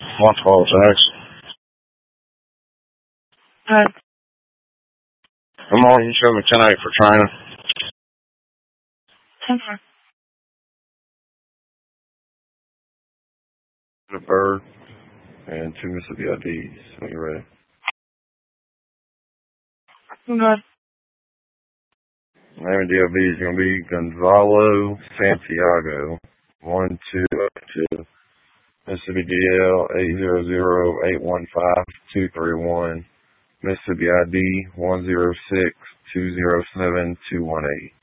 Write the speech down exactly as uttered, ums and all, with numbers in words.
Multiple attacks. Uh, Good morning. You showed me ten eight for training. ten four. The bird and two Mississippi I Ds when you're ready. Good. Name of D O B is going to be Gonzalo Santiago. one two two. Mississippi D L eight zero zero eight one five two three one. Mississippi I D one zero six two zero seven two one eight.